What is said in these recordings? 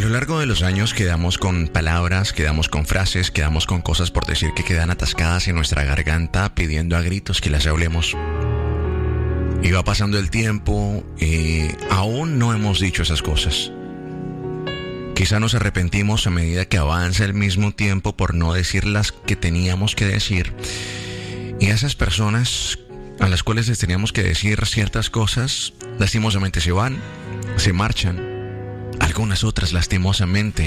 lo largo de los años quedamos con palabras, quedamos con frases, quedamos con cosas por decir que quedan atascadas en nuestra garganta pidiendo a gritos que las hablemos. Y va pasando el tiempo y aún no hemos dicho esas cosas. Quizá nos arrepentimos a medida que avanza el mismo tiempo por no decir las que teníamos que decir. Y a esas personas a las cuales les teníamos que decir ciertas cosas, lastimosamente se van, se marchan. Algunas otras, lastimosamente,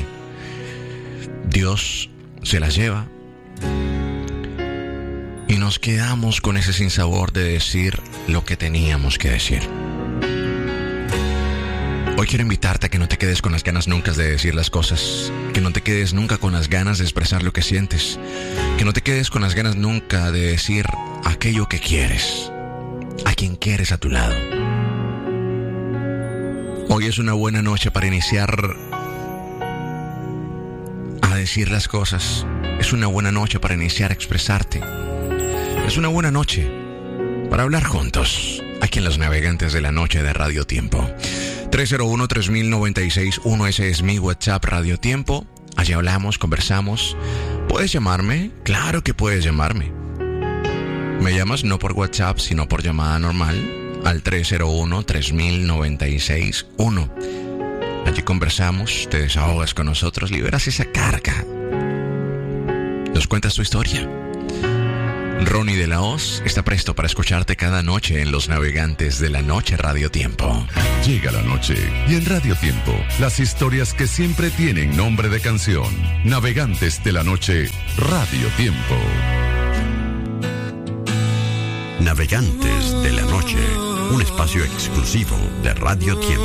Dios se las lleva. Y nos quedamos con ese sinsabor de decir lo que teníamos que decir. Hoy quiero invitarte a que no te quedes con las ganas nunca de decir las cosas. Que no te quedes nunca con las ganas de expresar lo que sientes. Que no te quedes con las ganas nunca de decir aquello que quieres. A quien quieres a tu lado. Hoy es una buena noche para iniciar a decir las cosas. Es una buena noche para iniciar a expresarte. Es una buena noche para hablar juntos. Aquí en Los Navegantes de la Noche de Radio Tiempo. 301-3096-1, ese es mi WhatsApp Radio Tiempo. Allí hablamos, conversamos. ¿Puedes llamarme? Claro que puedes llamarme. Me llamas no por WhatsApp, sino por llamada normal al 301-3096-1. Allí conversamos, te desahogas con nosotros, liberas esa carga. Nos cuentas tu historia. Ronnie de la Hoz está presto para escucharte cada noche en Los Navegantes de la Noche Radio Tiempo. Llega la noche y en Radio Tiempo, las historias que siempre tienen nombre de canción. Navegantes de la Noche Radio Tiempo. Navegantes de la Noche, un espacio exclusivo de Radio Tiempo.